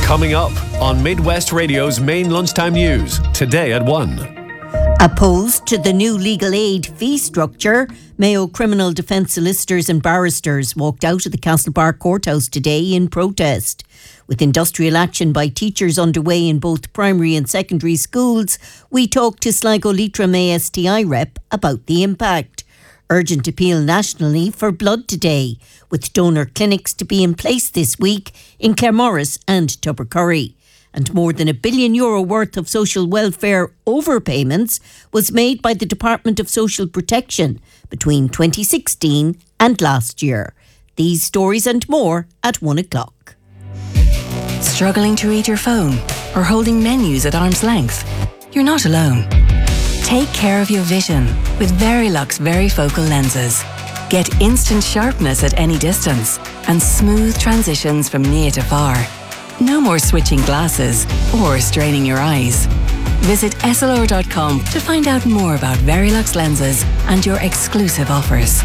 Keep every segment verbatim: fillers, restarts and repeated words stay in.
Coming up on Midwest Radio's main lunchtime news, today at one. Opposed to the new legal aid fee structure, Mayo criminal defence solicitors and barristers walked out of the Castlebar courthouse today in protest. With industrial action by teachers underway in both primary and secondary schools, we talked to Sligo Leitrim A S T I rep about the impact. Urgent appeal nationally for blood today, with donor clinics to be in place this week in Claremorris and Tubbercurry. And more than a billion euro worth of social welfare overpayments was made by the Department of Social Protection between twenty sixteen and last year. These stories and more at one o'clock. Struggling to read your phone or holding menus at arm's length? You're not alone. Take care of your vision with Verilux Varifocal lenses. Get instant sharpness at any distance and smooth transitions from near to far. No more switching glasses or straining your eyes. Visit S L R dot com to find out more about Verilux lenses and your exclusive offers.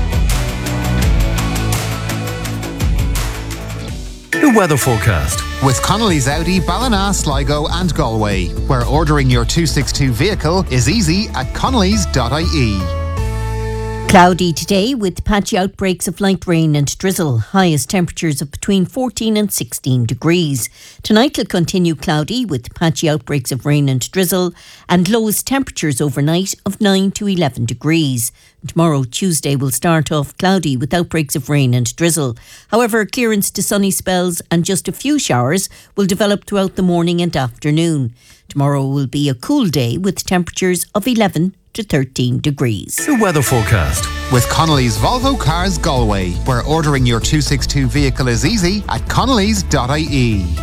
The weather forecast. With Connolly's Audi, Ballina, Sligo and Galway, where ordering your two sixty-two vehicle is easy at connellys dot I E. Cloudy today with patchy outbreaks of light rain and drizzle. Highest temperatures of between fourteen and sixteen degrees. Tonight will continue cloudy with patchy outbreaks of rain and drizzle and lowest temperatures overnight of nine to eleven degrees. Tomorrow, Tuesday, will start off cloudy with outbreaks of rain and drizzle. However, clearance to sunny spells and just a few showers will develop throughout the morning and afternoon. Tomorrow will be a cool day with temperatures of eleven to thirteen degrees. The weather forecast. With Connolly's Volvo Cars Galway, where ordering your two sixty-two vehicle is easy at connellys dot I E.